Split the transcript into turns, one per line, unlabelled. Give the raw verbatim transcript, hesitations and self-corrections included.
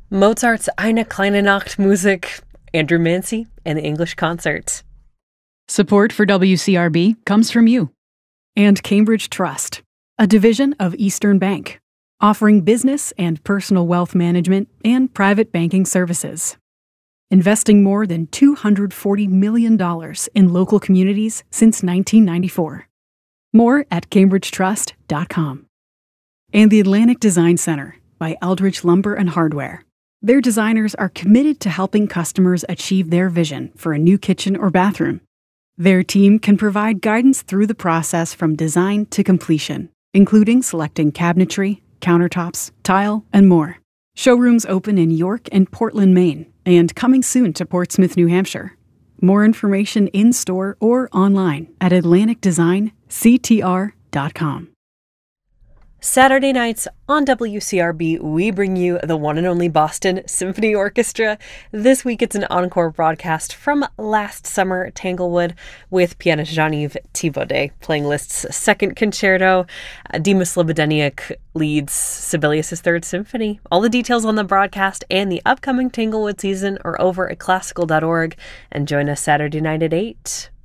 Mozart's Eine kleine Nachtmusik, Andrew Mancy, and the English Concert.
Support for W C R B comes from you. And Cambridge Trust, a division of Eastern Bank, offering business and personal wealth management and private banking services. Investing more than two hundred forty million dollars in local communities since nineteen ninety-four. More at cambridge trust dot com. And the Atlantic Design Center by Eldridge Lumber and Hardware. Their designers are committed to helping customers achieve their vision for a new kitchen or bathroom. Their team can provide guidance through the process from design to completion, including selecting cabinetry, countertops, tile, and more. Showrooms open in York and Portland, Maine, and coming soon to Portsmouth, New Hampshire. More information in-store or online at atlantic design c t r dot com.
Saturday nights on W C R B, we bring you the one and only Boston Symphony Orchestra. This week it's an encore broadcast from last summer, Tanglewood, with pianist Jean-Yves Thibaudet playing Liszt's Second Concerto. Dima Slobodeniuk leads Sibelius' Third Symphony. All the details on the broadcast and the upcoming Tanglewood season are over at classical dot org. And join us Saturday night at eight.